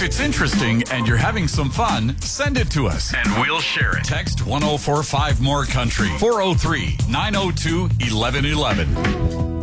If it's interesting and you're having some fun, send it to us and we'll share it. Text 1045 More Country 403 902 1111.